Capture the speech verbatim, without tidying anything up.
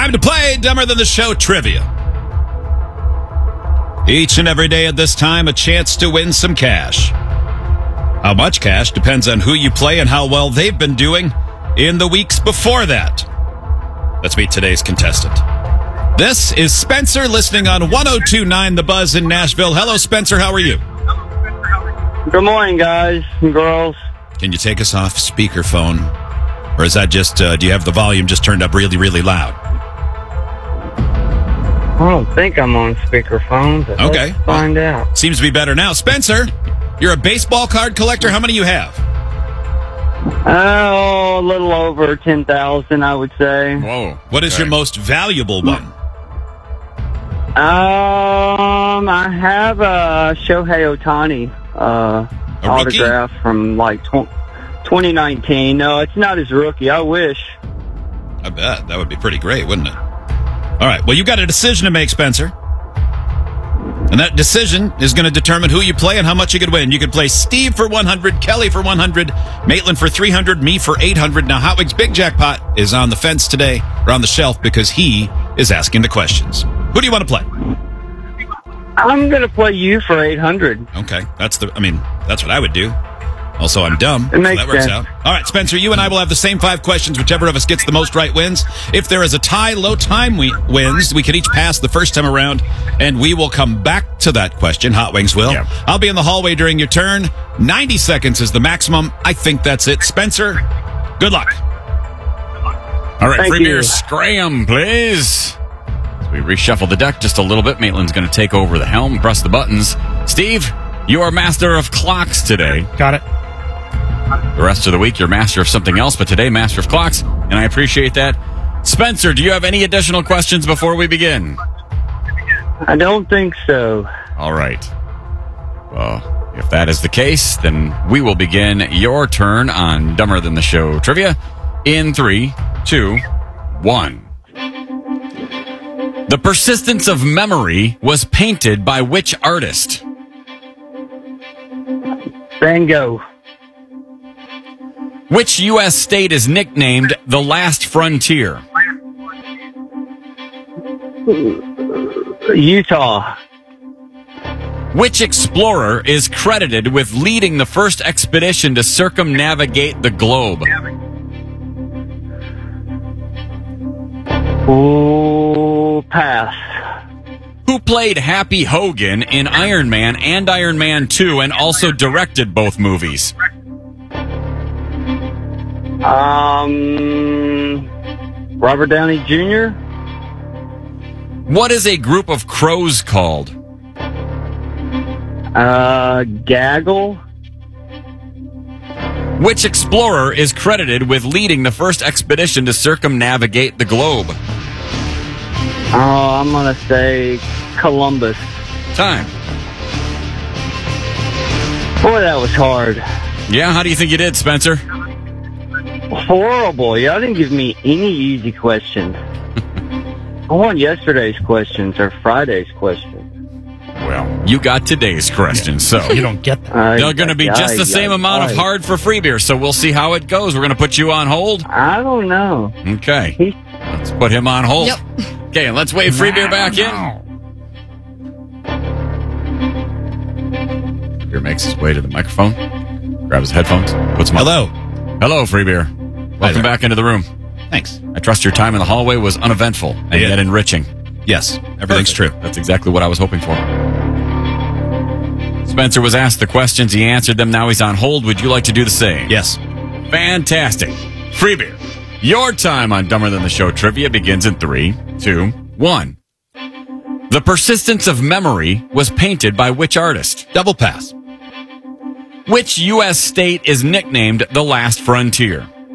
Time to play Dumber Than the Show trivia. Each and every day at this time, a chance to win some cash. How much cash depends on who you play and how well they've been doing in the weeks before that. Let's meet today's contestant. This is Spencer, listening on one oh two point nine The Buzz in Nashville. Hello, Spencer. How are you? Good morning, guys and girls. Can you take us off speakerphone? Or is that just, uh, do you have the volume just turned up really, really loud? I don't think I'm on speakerphone, but Okay. let's find out. Seems to be better now. Spencer, you're a baseball card collector. How many you have? Oh, a little over ten thousand, I would say. Whoa. What is Okay. your most valuable one? Um, I have a Shohei Ohtani uh, A rookie? autograph from like tw- twenty nineteen. No, it's not his rookie. I wish. I bet. That would be pretty great, wouldn't it? All right. Well, you got a decision to make, Spencer. And that decision is going to determine who you play and how much you could win. You could play Steve for one hundred, Kelly for one hundred, Maitland for three hundred, me for eight hundred. Now, Hot Wings Big Jackpot is on the fence today, or on the shelf, because he is asking the questions. Who do you want to play? I'm going to play you for eight hundred. Okay. That's the, I mean, that's what I would do. Also, I'm dumb. It makes so that works sense. out. All right, Spencer, you and I will have the same five questions. Whichever of us gets the most right wins. If there is a tie, low time we wins. We can each pass the first time around, and we will come back to that question. Hot Wings will. Yeah. I'll be in the hallway during your turn. ninety seconds is the maximum. I think that's it. Spencer, good luck. All right, Thank free you. beer scram, please. As we reshuffle the deck just a little bit, Maitland's going to take over the helm, press the buttons. Steve, you are master of clocks today. Got it. The rest of the week, you're master of something else, but today, master of clocks, and I appreciate that. Spencer, do you have any additional questions before we begin? I don't think so. All right. Well, if that is the case, then we will begin your turn on Dumber Than the Show trivia in three, two, one. The Persistence of Memory was painted by which artist? Van Gogh. Which U S state is nicknamed the Last Frontier? Utah. Which explorer is credited with leading the first expedition to circumnavigate the globe? Ooh, pass. Who played Happy Hogan in Iron Man and Iron Man two and also directed both movies? Um, Robert Downey Junior What is a group of crows called? Uh, Gaggle. Which explorer is credited with leading the first expedition to circumnavigate the globe? Oh, I'm gonna say Columbus. Time. Boy, that was hard. Yeah, how do you think you did, Spencer? Horrible. Y'all didn't give me any easy questions. I want yesterday's questions or Friday's questions. Well, you got today's question, so You don't get that. Uh, they're going to be just the same amount of hard for free beer, so we'll see how it goes. We're going to put you on hold. I don't know. Okay. He- Let's put him on hold. Yep. Okay, and let's wave free beer back in. Beer makes his way to the microphone, grabs his headphones, puts them on. Hello. Hello, free beer. Welcome there. back into the room. Thanks. I trust your time in the hallway was uneventful and Yeah. yet enriching. Yes, everything's Perfect. true. That's exactly what I was hoping for. Spencer was asked the questions. He answered them. Now he's on hold. Would you like to do the same? Yes. Fantastic. Free beer. Your time on Dumber Than the Show trivia begins in three, two, one. The Persistence of Memory was painted by which artist? Double pass. Which U S state is nicknamed the Last Frontier?